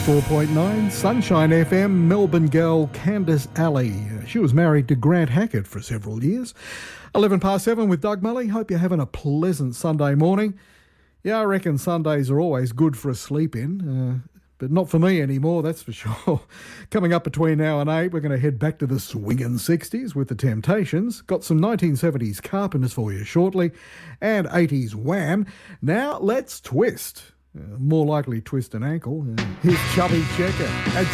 104.9 Sunshine FM, Melbourne girl Candice Alley. She was married to Grant Hackett for several years. 11 past 7 with Doug Mully. Hope you're having a pleasant Sunday morning. Yeah, I reckon Sundays are always good for a sleep in, but not for me anymore, that's for sure. Coming up between now and 8, we're going to head back to the swinging 60s with the Temptations. Got some 1970s Carpenters for you shortly, and 80s Wham. Now let's twist. More likely twist an ankle. Here's Chubby Checker.